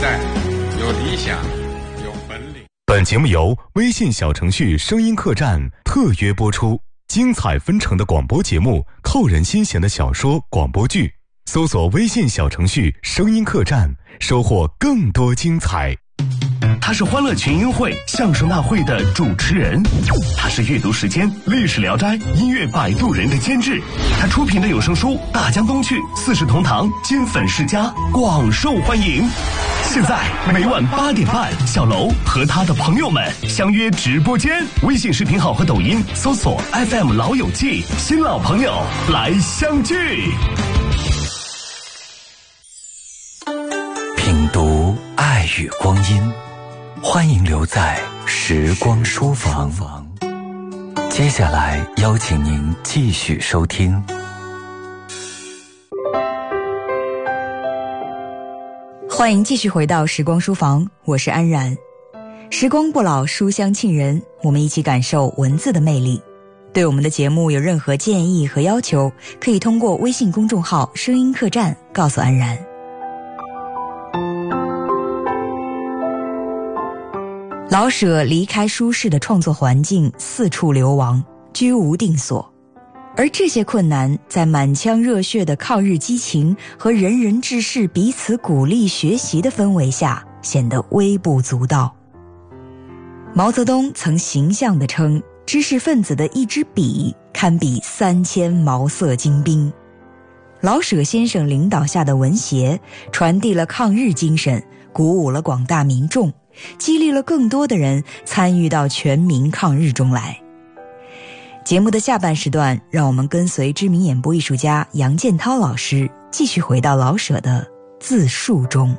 代，有理想，有本领。 本节目由微信小程序声音客栈特约播出，精彩纷呈的广播节目，扣人心弦的小说广播剧，搜索微信小程序声音客栈，收获更多精彩。 他是欢乐群英会相声大会的主持人，他是阅读时间历史聊斋音乐摆渡人的监制，他出品的有声书《大江东去》四世同堂金粉世家广受欢迎。现在每晚8点半，小楼和他的朋友们相约直播间，微信视频号和抖音搜索 FM 老友记，新老朋友来相聚。 品读爱与光阴，欢迎留在时光书房。接下来邀请您继续收听。 欢迎继续回到时光书房，我是安然。时光不老，书香沁人，我们一起感受文字的魅力。对我们的节目有任何建议和要求，可以通过微信公众号声音客栈告诉安然。老舍离开舒适的创作环境，四处流亡，居无定所。而这些困难在满腔热血的抗日激情和人人志士彼此鼓励学习的氛围下，显得微不足道。毛泽东曾形象地称，知识分子的一支笔堪比3000毛色精兵。老舍先生领导下的文协传递了抗日精神，鼓舞了广大民众，激励了更多的人参与到全民抗日中来。节目的下半时段，让我们跟随知名演播艺术家杨建涛老师继续回到老舍的自述中。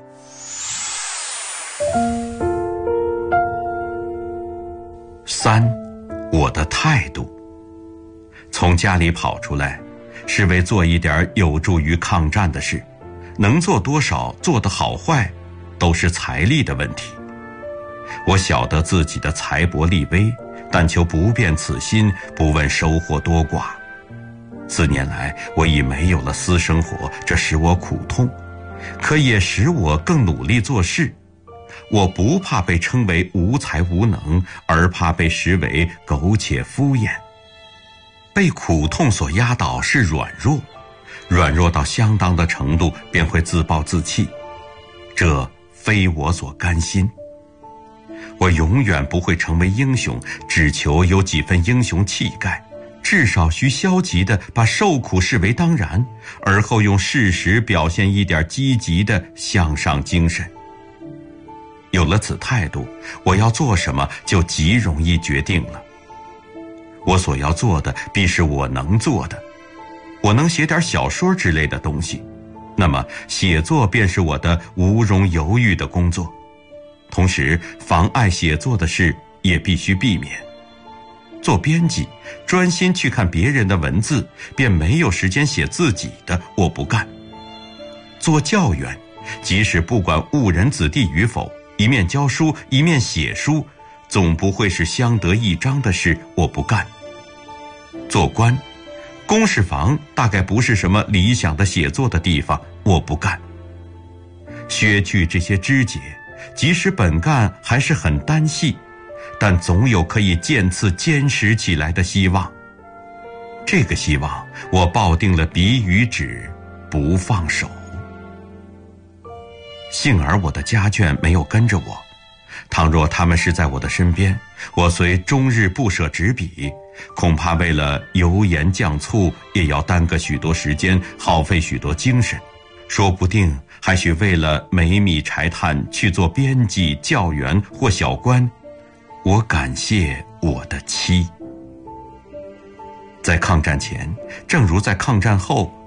3，我的态度。从家里跑出来，是为做一点有助于抗战的事，能做多少，做得好坏，都是财力的问题。我晓得自己的财薄力微，但求不变此心，不问收获多寡。4年来，我已没有了私生活，这使我苦痛，可也使我更努力做事。我不怕被称为无才无能，而怕被视为苟且敷衍。被苦痛所压倒是软弱，软弱到相当的程度，便会自暴自弃，这非我所甘心。我永远不会成为英雄，只求有几分英雄气概，至少需消极地把受苦视为当然，而后用事实表现一点积极的向上精神。有了此态度，我要做什么就极容易决定了。我所要做的必是我能做的。我能写点小说之类的东西，那么写作便是我的无容犹豫的工作。同时，妨碍写作的事也必须避免。做编辑，专心去看别人的文字，便没有时间写自己的，我不干。做教员，即使不管误人子弟与否，一面教书一面写书，总不会是相得益彰的事，我不干。做官，公事房大概不是什么理想的写作的地方，我不干。削去这些枝节，即使本干还是很单细，但总有可以渐次坚实起来的希望。这个希望，我抱定了笔与纸，不放手。幸而我的家眷没有跟着我，倘若他们是在我的身边，我虽终日不舍执笔，恐怕为了油盐酱醋，也要耽搁许多时间，耗费许多精神，说不定还许为了煤米柴炭去做编辑、教员或小官。我感谢我的妻。在抗战前，正如在抗战后，